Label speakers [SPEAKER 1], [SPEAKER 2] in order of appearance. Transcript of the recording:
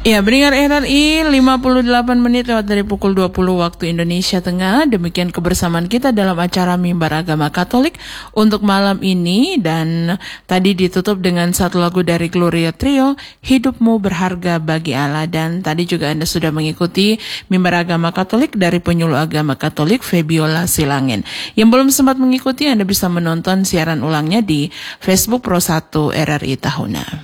[SPEAKER 1] Ya, pendengar RRI 58 menit lewat dari pukul 20 waktu Indonesia Tengah. Demikian kebersamaan kita dalam acara Mimbar Agama Katolik untuk malam ini. Dan tadi ditutup dengan satu lagu dari Gloria Trio, Hidupmu Berharga Bagi Allah. Dan tadi juga Anda sudah mengikuti Mimbar Agama Katolik dari penyuluh agama Katolik Febiola Silangin. Yang belum sempat mengikuti, Anda bisa menonton siaran ulangnya di Facebook Pro 1 RRI Tahuna.